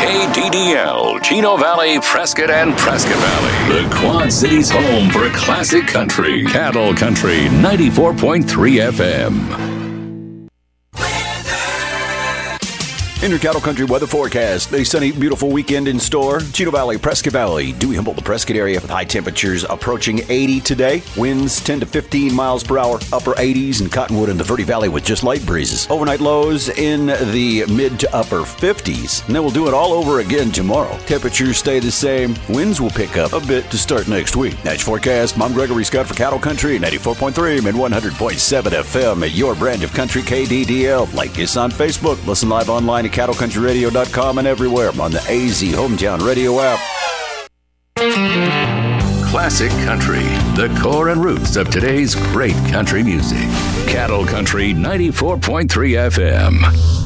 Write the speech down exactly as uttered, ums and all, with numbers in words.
K D D L, Chino Valley, Prescott, and Prescott Valley. The Quad Cities' home for classic country. Cattle Country ninety-four point three F M. In your Cattle Country weather forecast, a sunny, beautiful weekend in store. Chino Valley, Prescott Valley, Dewey, Humboldt, the Prescott area with high temperatures approaching eighty today. Winds ten to fifteen miles per hour, upper eighties, and Cottonwood and the Verde Valley with just light breezes. Overnight lows in the mid to upper fifties. And then we'll do it all over again tomorrow. Temperatures stay the same. Winds will pick up a bit to start next week. That's your forecast. I'm Gregory Scott for Cattle Country, ninety-four point three and one hundred point seven F M at your brand of country K D D L. Like us on Facebook. Listen live online at cattle country radio dot com and everywhere on the A Z Hometown Radio app. Classic Country, the core and roots of today's great country music. Cattle Country ninety-four point three F M.